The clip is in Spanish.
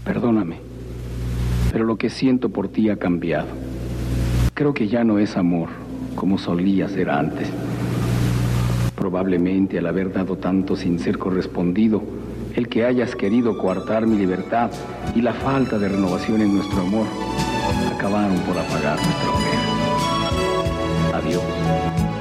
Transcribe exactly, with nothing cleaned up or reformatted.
Perdóname, pero lo que siento por ti ha cambiado. Creo que ya no es amor como solía ser antes. Probablemente al haber dado tanto sin ser correspondido, el que hayas querido coartar mi libertad y la falta de renovación en nuestro amor acabaron por apagar nuestra hoguera. Adiós.